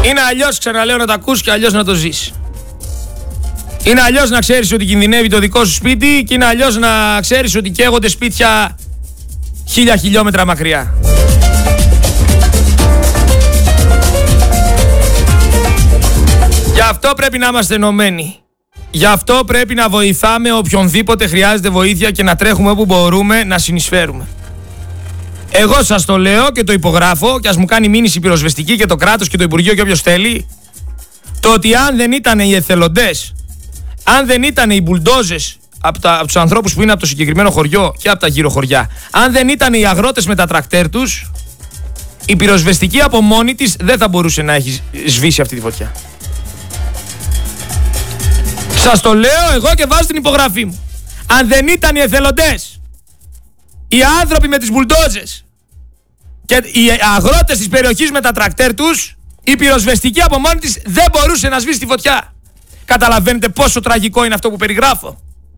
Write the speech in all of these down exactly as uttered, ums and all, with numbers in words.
Είναι αλλιώς, ξαναλέω, να τα ακούς και αλλιώς να το ζεις. Είναι αλλιώς να ξέρεις ότι κινδυνεύει το δικό σου σπίτι και είναι αλλιώς να ξέρεις ότι καίγονται σπίτια χίλια χιλιόμετρα μακριά. Γι' αυτό πρέπει να είμαστε ενωμένοι. Γι' αυτό πρέπει να βοηθάμε οποιονδήποτε χρειάζεται βοήθεια και να τρέχουμε όπου μπορούμε να συνεισφέρουμε. Εγώ σας το λέω και το υπογράφω, και ας μου κάνει μήνυση πυροσβεστική και το κράτος και το Υπουργείο και όποιος θέλει, το ότι αν δεν ήταν οι εθελοντές, αν δεν ήταν οι μπουλντόζες από, τα, από τους ανθρώπους που είναι από το συγκεκριμένο χωριό και από τα γύρω χωριά, αν δεν ήταν οι αγρότες με τα τρακτέρ τους, η πυροσβεστική από μόνη της δεν θα μπορούσε να έχει σβήσει αυτή τη φωτιά. Σας το λέω εγώ και βάζω την υπογραφή μου. Αν δεν ήταν οι εθελοντές, οι άνθρωποι με τις μπουλντόζες και οι αγρότες της περιοχής με τα τρακτέρ τους, η πυροσβεστική από μόνη της δεν μπορούσε να σβήσει τη φωτιά. Καταλαβαίνετε πόσο τραγικό είναι αυτό που περιγράφω?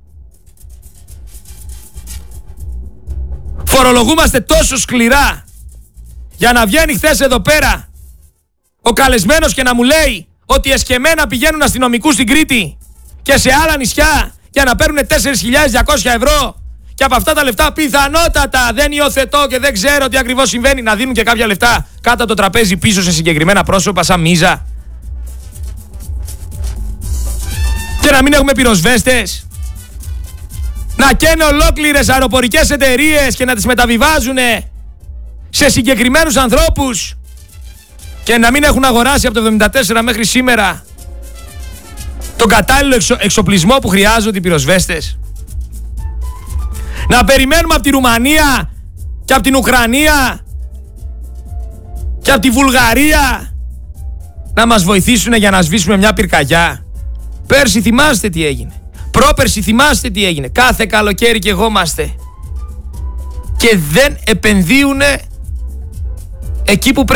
Φορολογούμαστε τόσο σκληρά για να βγαίνει χθες εδώ πέρα ο καλεσμένος και να μου λέει ότι εσκεμμένα πηγαίνουν αστυνομικούς στην Κρήτη και σε άλλα νησιά για να παίρνουν τέσσερις χιλιάδες διακόσια ευρώ και από αυτά τα λεφτά πιθανότατα δεν υιοθετώ και δεν ξέρω τι ακριβώς συμβαίνει, να δίνουν και κάποια λεφτά κάτω από το τραπέζι πίσω σε συγκεκριμένα πρόσωπα σαν μίζα. Και να μην έχουμε πυροσβέστες, να καίνε ολόκληρες αεροπορικές εταιρείες και να τις μεταβιβάζουν σε συγκεκριμένους ανθρώπους και να μην έχουν αγοράσει από το εβδομήντα τέσσερα μέχρι σήμερα τον κατάλληλο εξο, εξοπλισμό που χρειάζονται οι πυροσβέστες. Να περιμένουμε από τη Ρουμανία και από την Ουκρανία και από τη Βουλγαρία να μας βοηθήσουν για να σβήσουμε μια πυρκαγιά. Πέρσι θυμάστε τι έγινε. Πρόπερσι θυμάστε τι έγινε. Κάθε καλοκαίρι και εγώ είμαστε. Και δεν επενδύουν εκεί που πρέπει.